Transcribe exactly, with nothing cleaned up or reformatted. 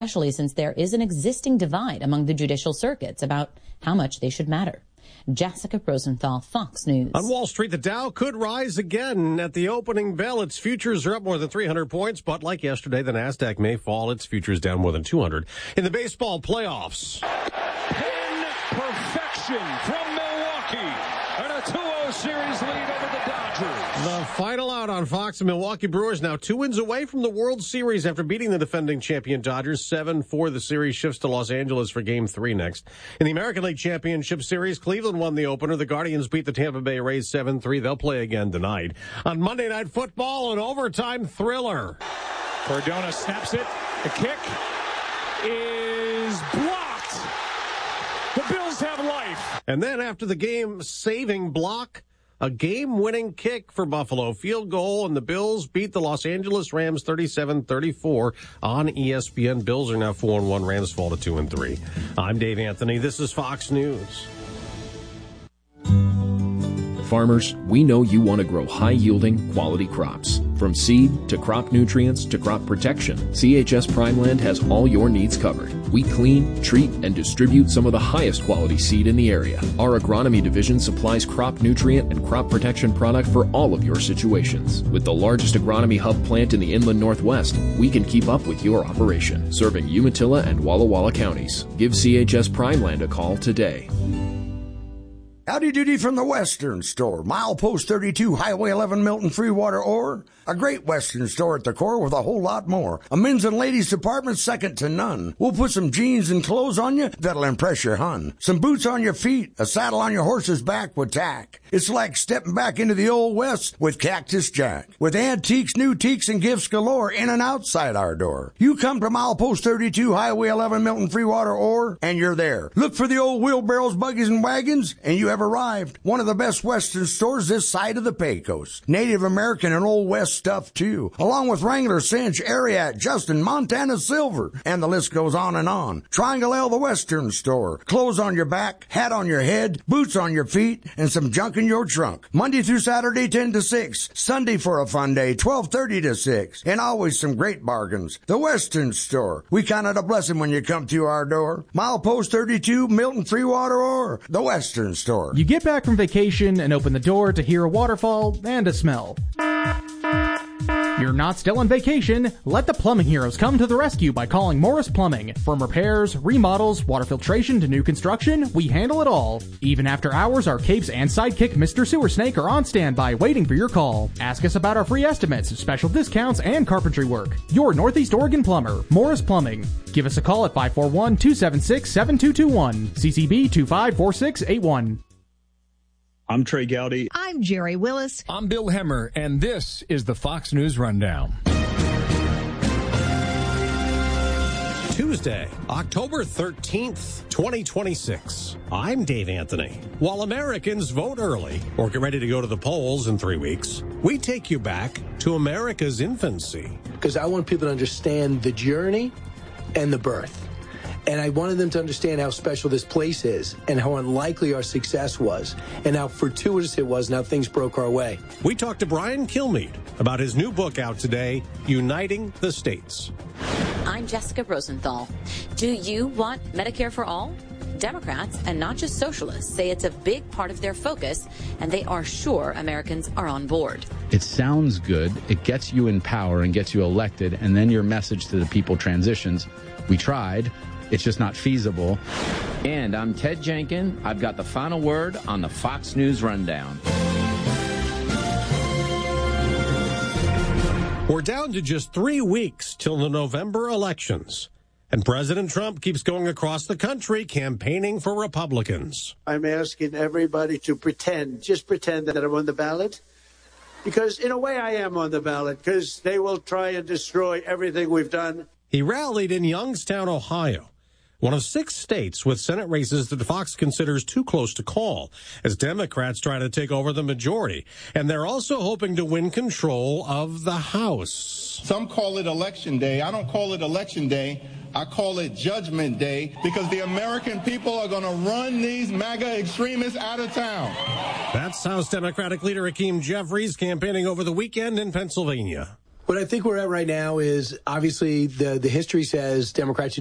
especially since there is an existing divide among the judicial circuits about how much they should matter. Jessica Rosenthal, Fox News. On Wall Street, the Dow could rise again at the opening bell. Its futures are up more than three hundred points, but like yesterday, the Nasdaq may fall. Its futures down more than two hundred. In the baseball playoffs. Pin perfection from Milwaukee. And a two oh series lead over the Dodgers. The final out on Fox. The Milwaukee Brewers now two wins away from the World Series after beating the defending champion Dodgers. seven four. The series shifts to Los Angeles for Game three next. In the American League Championship Series, Cleveland won the opener. The Guardians beat the Tampa Bay Rays seven three. They'll play again tonight. On Monday Night Football, an overtime thriller. Cardona snaps it. The kick is blocked. The Bills have life. And then after the game-saving block, a game-winning kick for Buffalo. Field goal, and the Bills beat the Los Angeles Rams thirty-seven thirty-four on E S P N. Bills are now four and one. Rams fall to two and three. I'm Dave Anthony. This is Fox News. Farmers, we know you want to grow high-yielding, quality crops. From seed to crop nutrients to crop protection, C H S Primeland has all your needs covered. We clean, treat, and distribute some of the highest quality seed in the area. Our agronomy division supplies crop nutrient and crop protection product for all of your situations. With the largest agronomy hub plant in the inland Northwest, we can keep up with your operation, serving Umatilla and Walla Walla counties. Give C H S Primeland a call today. Howdy doody from the Western Store. Milepost thirty-two, Highway eleven, Milton, Freewater, or a great Western store at the core with a whole lot more. A men's and ladies department second to none. We'll put some jeans and clothes on you that'll impress your hun. Some boots on your feet, a saddle on your horse's back with tack. It's like stepping back into the old West with Cactus Jack. With antiques, new teaks, and gifts galore in and outside our door. You come to Milepost thirty-two, Highway eleven, Milton, Freewater, or, and you're there. Look for the old wheelbarrows, buggies, and wagons, and you have arrived. One of the best Western stores this side of the Pecos. Native American and Old West stuff, too. Along with Wrangler, Cinch, Ariat, Justin, Montana Silver. And the list goes on and on. Triangle L, the Western Store. Clothes on your back, hat on your head, boots on your feet, and some junk in your trunk. Monday through Saturday, ten to six. Sunday for a fun day, twelve thirty to six. And always some great bargains. The Western Store. We count it a blessing when you come through our door. Milepost thirty-two, Milton, Freewater, or the Western Store. You get back from vacation and open the door to hear a waterfall and a smell. You're not still on vacation. Let the plumbing heroes come to the rescue by calling Morris Plumbing. From repairs, remodels, water filtration to new construction, we handle it all. Even after hours, our capes and sidekick Mister Sewer Snake are on standby waiting for your call. Ask us about our free estimates, special discounts, and carpentry work. Your Northeast Oregon plumber, Morris Plumbing. Give us a call at five four one, two seven six, seven two two one, C C B two five four six eight one. I'm Trey Gowdy. I'm Jerry Willis. I'm Bill Hemmer, and this is the Fox News Rundown. Tuesday, October thirteenth, twenty twenty-six. I'm Dave Anthony. While Americans vote early or get ready to go to the polls in three weeks, we take you back to America's infancy. Because I want people to understand the journey and the birth. And I wanted them to understand how special this place is and how unlikely our success was and how fortuitous it was and how things broke our way. We talked to Brian Kilmeade about his new book out today, Uniting the States. I'm Jessica Rosenthal. Do you want Medicare for all? Democrats, and not just socialists, say it's a big part of their focus, and they are sure Americans are on board. It sounds good. It gets you in power and gets you elected, and then your message to the people transitions. We tried. It's just not feasible. And I'm Ted Jenkins. I've got the final word on the Fox News Rundown. We're down to just three weeks till the November elections. And President Trump keeps going across the country campaigning for Republicans. I'm asking everybody to pretend, just pretend that I'm on the ballot. Because in a way I am on the ballot, because they will try and destroy everything we've done. He rallied in Youngstown, Ohio, one of six states with Senate races that Fox considers too close to call, as Democrats try to take over the majority. And they're also hoping to win control of the House. Some call it Election Day. I don't call it Election Day. I call it Judgment Day, because the American people are going to run these MAGA extremists out of town. That's House Democratic leader Hakeem Jeffries campaigning over the weekend in Pennsylvania. What I think we're at right now is obviously the, the history says Democrats